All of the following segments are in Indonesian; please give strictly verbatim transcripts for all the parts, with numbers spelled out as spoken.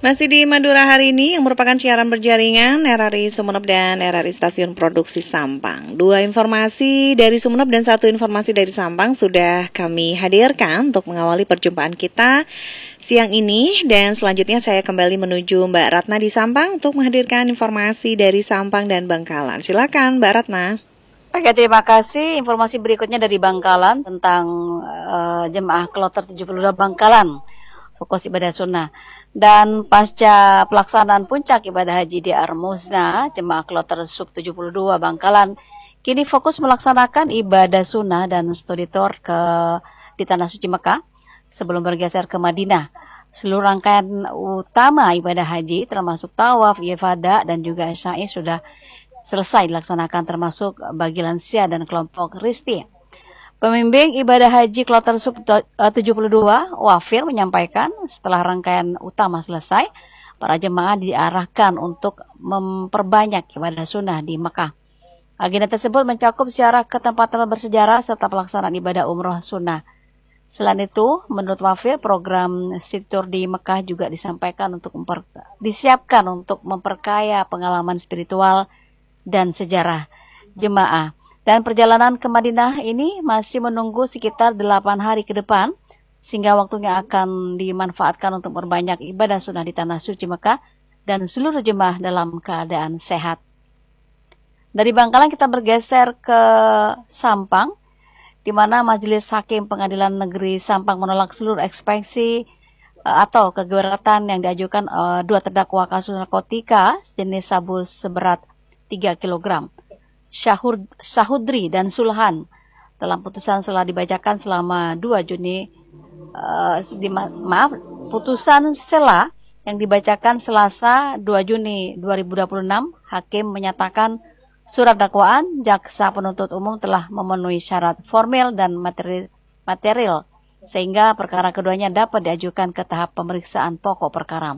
Masih di Madura hari ini yang merupakan siaran berjaringan R R I Sumeneb dan R R I Stasiun Produksi Sampang. Dua informasi dari Sumeneb dan satu informasi dari Sampang sudah kami hadirkan untuk mengawali perjumpaan kita siang ini. Dan selanjutnya saya kembali menuju Mbak Ratna di Sampang untuk menghadirkan informasi dari Sampang dan Bangkalan. Silakan Mbak Ratna. Oke, terima kasih. Informasi berikutnya dari Bangkalan tentang uh, jemaah kloter tujuh puluh dua Bangkalan, fokus ibadah sunnah. Dan pasca pelaksanaan puncak ibadah haji di Armuzna, jemaah kloter sub tujuh puluh dua Bangkalan kini fokus melaksanakan ibadah sunnah dan studi tour ke di Tanah Suci Mekah sebelum bergeser ke Madinah. Seluruh rangkaian utama ibadah haji termasuk tawaf, ifadah dan juga sya'i sudah selesai dilaksanakan, termasuk bagi lansia dan kelompok risti. Pembimbing ibadah haji kloter sub tujuh puluh dua, Wafir, menyampaikan setelah rangkaian utama selesai, para jemaah diarahkan untuk memperbanyak ibadah sunnah di Mekah. Agenda tersebut mencakup ziarah ke tempat-tempat bersejarah serta pelaksanaan ibadah umroh sunnah. Selain itu, menurut Wafir, program city tour di Mekah juga disampaikan untuk memper, disiapkan untuk memperkaya pengalaman spiritual dan sejarah jemaah. Dan perjalanan ke Madinah ini masih menunggu sekitar delapan hari ke depan, sehingga waktunya akan dimanfaatkan untuk memperbanyak ibadah sunnah di Tanah Suci Mekah dan seluruh jemaah dalam keadaan sehat. Dari Bangkalan kita bergeser ke Sampang, di mana Majelis Hakim Pengadilan Negeri Sampang menolak seluruh eksepsi uh, atau keberatan yang diajukan uh, dua terdakwa kasus narkotika jenis sabu seberat tiga kilogram. Syahur, Sahudri dan Sulhan dalam putusan setelah dibacakan selama dua Juni uh, di, maaf putusan sela yang dibacakan Selasa dua Juni dua ribu dua puluh enam, hakim menyatakan surat dakwaan jaksa penuntut umum telah memenuhi syarat formil dan materi, material sehingga perkara keduanya dapat diajukan ke tahap pemeriksaan pokok perkara.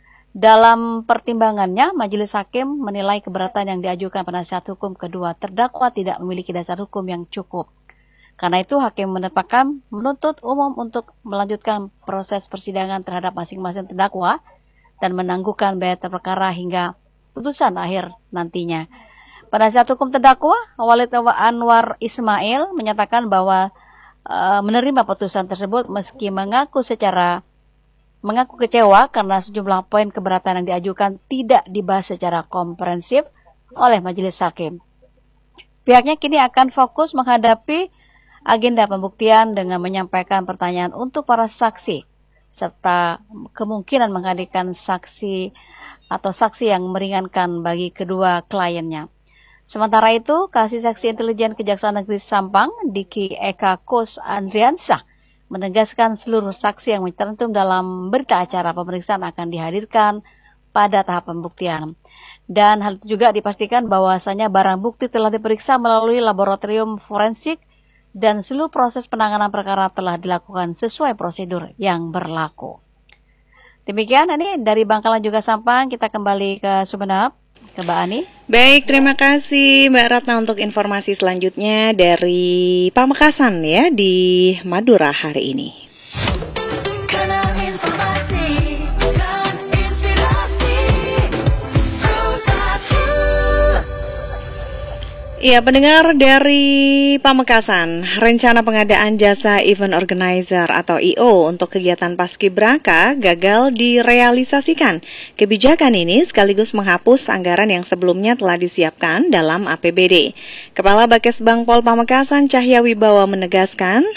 Dalam pertimbangannya, Majelis Hakim menilai keberatan yang diajukan penasihat hukum kedua terdakwa tidak memiliki dasar hukum yang cukup. Karena itu, Hakim menetapkan menuntut umum untuk melanjutkan proses persidangan terhadap masing-masing terdakwa dan menangguhkan biaya perkara hingga putusan akhir nantinya. Penasihat hukum terdakwa, Walid Anwar Ismail, menyatakan bahwa uh, menerima putusan tersebut meski mengaku secara mengaku kecewa karena sejumlah poin keberatan yang diajukan tidak dibahas secara komprehensif oleh Majelis Hakim. Pihaknya kini akan fokus menghadapi agenda pembuktian dengan menyampaikan pertanyaan untuk para saksi, serta kemungkinan menghadirkan saksi atau saksi yang meringankan bagi kedua kliennya. Sementara itu, Kasih Saksi Intelijen Kejaksaan Negeri Sampang, Diki Eka Kus Andriansah, menegaskan seluruh saksi yang tercantum dalam berita acara pemeriksaan akan dihadirkan pada tahap pembuktian. Dan hal itu juga dipastikan bahwasanya barang bukti telah diperiksa melalui laboratorium forensik dan seluruh proses penanganan perkara telah dilakukan sesuai prosedur yang berlaku. Demikian ini dari Bangkalan juga Sampang, kita kembali ke Sumeneb. Ke Mbak Ani. Baik, terima kasih Mbak Ratna untuk informasi selanjutnya dari Pamekasan ya di Madura hari ini. Ya, pendengar dari Pamekasan, rencana pengadaan jasa event organizer atau I O untuk kegiatan Paskibraka gagal direalisasikan. Kebijakan ini sekaligus menghapus anggaran yang sebelumnya telah disiapkan dalam A P B D. Kepala Bakesbang Pol Pamekasan Cahya Wibawa menegaskan,